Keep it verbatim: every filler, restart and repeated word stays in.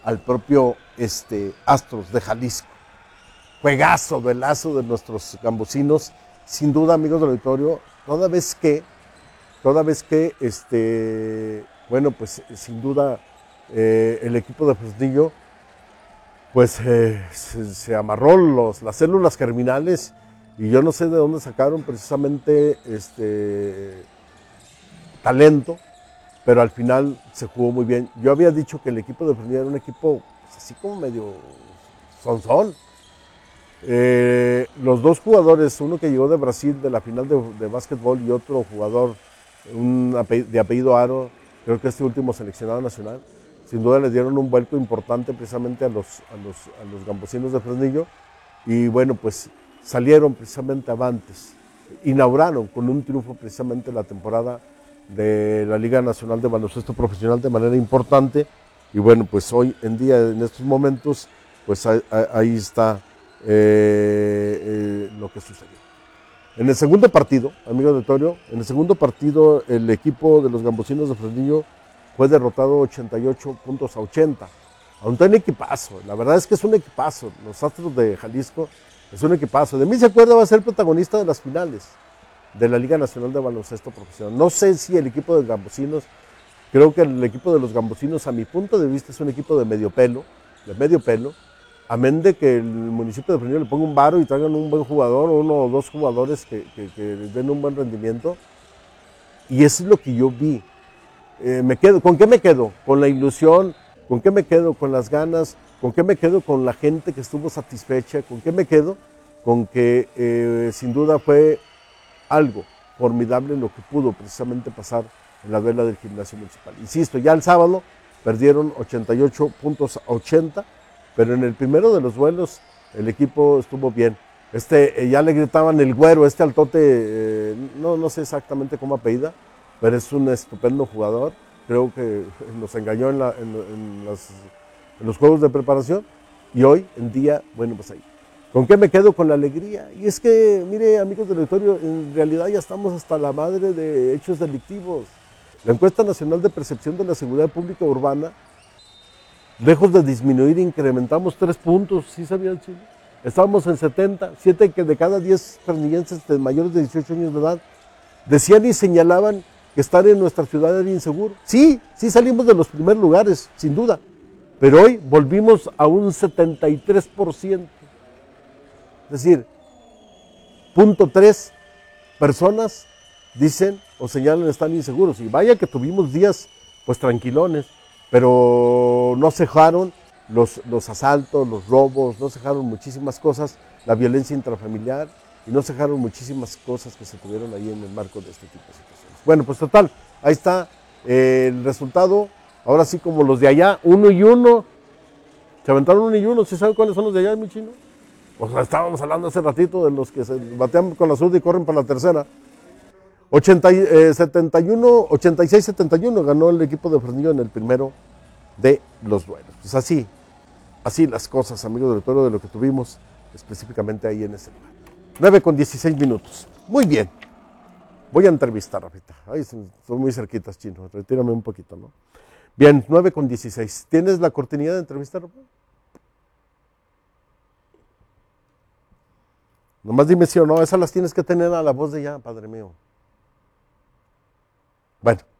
al propio este, Astros de Jalisco. Juegazo, duelazo de nuestros gambosinos, sin duda, amigos del auditorio, toda vez que, toda vez que, este, bueno, pues sin duda eh, el equipo de Fresnillo, pues eh, se, se amarró los, las células germinales y yo no sé de dónde sacaron precisamente este talento, pero al final se jugó muy bien. Yo había dicho que el equipo de Fresnillo era un equipo pues, así como medio sonzón. Eh, los dos jugadores, uno que llegó de Brasil de la final de, de básquetbol y otro jugador un ape, de apellido Aro, creo que este último seleccionado nacional, sin duda le dieron un vuelco importante precisamente a los, a los, a los gambosinos de Fresnillo y bueno, pues salieron precisamente avantes, inauguraron con un triunfo precisamente la temporada de la Liga Nacional de Baloncesto Profesional de manera importante y bueno, pues hoy en día, en estos momentos, pues ahí, ahí está eh, eh, lo que sucedió. En el segundo partido, amigo auditorio, en el segundo partido el equipo de los gambosinos de Fresnillo fue derrotado ochenta y ocho puntos a ochenta. Aunque un equipazo, la verdad es que es un equipazo. Los Astros de Jalisco es un equipazo. De mí se acuerda, va a ser protagonista de las finales de la Liga Nacional de Baloncesto Profesional. No sé si el equipo de gambosinos, creo que el equipo de los gambosinos, a mi punto de vista, es un equipo de medio pelo, de medio pelo, amén de que el municipio de Fresnillo le ponga un varo y traigan un buen jugador, uno o dos jugadores que, que, que den un buen rendimiento. Y eso es lo que yo vi. Eh, me quedo, ¿con qué me quedo? Con la ilusión, ¿con qué me quedo? Con las ganas, ¿con qué me quedo? Con la gente que estuvo satisfecha, ¿con qué me quedo? Con que eh, sin duda fue algo formidable lo que pudo precisamente pasar en la duela del gimnasio municipal. Insisto, ya el sábado perdieron ochenta y ocho puntos a ochenta, pero en el primero de los duelos el equipo estuvo bien. Este, eh, ya le gritaban el güero, este altote, eh, no, no sé exactamente cómo apellida, pero es un estupendo jugador. Creo que nos engañó en, la, en, en, las, en los juegos de preparación y hoy en día, bueno, pues ahí. ¿Con qué me quedo? Con la alegría. Y es que, mire, amigos del auditorio, en realidad ya estamos hasta la madre de hechos delictivos. La encuesta nacional de percepción de la seguridad pública urbana, lejos de disminuir, incrementamos tres puntos, ¿sí sabían, Chile? Estábamos en setenta, siete de cada diez fresnillenses de mayores de dieciocho años de edad decían y señalaban que estar en nuestra ciudad era inseguro. Sí, sí salimos de los primeros lugares, sin duda, pero hoy volvimos a un setenta y tres por ciento. Es decir, punto tres personas dicen o señalan estar inseguros. Y vaya que tuvimos días pues tranquilones, pero no cejaron los, los asaltos, los robos, no cejaron muchísimas cosas, la violencia intrafamiliar, y no cejaron muchísimas cosas que se tuvieron ahí en el marco de este tipo de situaciones. Bueno, pues total, ahí está eh, el resultado. Ahora sí, como los de allá, uno y uno, se aventaron uno y uno. ¿Sí saben cuáles son los de allá, mi chino? O sea, estábamos hablando hace ratito de los que se batean con la zurda y corren para la tercera. ochenta, eh, setenta y uno, ochenta y seis setenta y uno ganó el equipo de Fresnillo en el primero de los duelos. Pues así, así las cosas, amigos del auditorio, de lo que tuvimos específicamente ahí en ese lugar. nueve con dieciséis minutos. Muy bien. Voy a entrevistar ahorita. Ay, son muy cerquitas, Chino. Retírame un poquito, ¿no? Bien, nueve con dieciséis. ¿Tienes la cortinilla de entrevistar? Nomás dime sí o no. Esas las tienes que tener a la voz de ya, padre mío. Bueno,